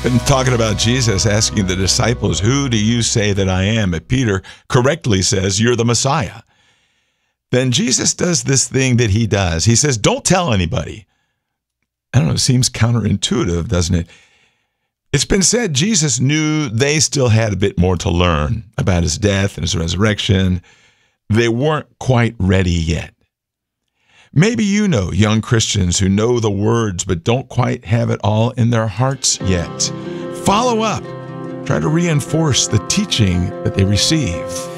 been talking about Jesus asking the disciples, "Who do you say that I am?" And Peter correctly says, "You're the Messiah." Then Jesus does this thing that he does. He says, "Don't tell anybody." I don't know, it seems counterintuitive, doesn't it? It's been said Jesus knew they still had a bit more to learn about his death and his resurrection. They weren't quite ready yet. Maybe you know young Christians who know the words but don't quite have it all in their hearts yet. Follow up. Try to reinforce the teaching that they receive.